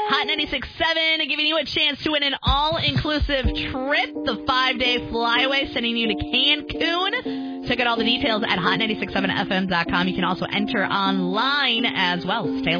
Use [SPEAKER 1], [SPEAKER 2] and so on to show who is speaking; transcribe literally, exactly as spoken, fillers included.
[SPEAKER 1] Hot ninety-six point seven giving you a chance to win an all-inclusive trip, the five-day flyaway, sending you to Cancun. Check out all the details at hot nine six seven f m dot com. You can also enter online as well. Stay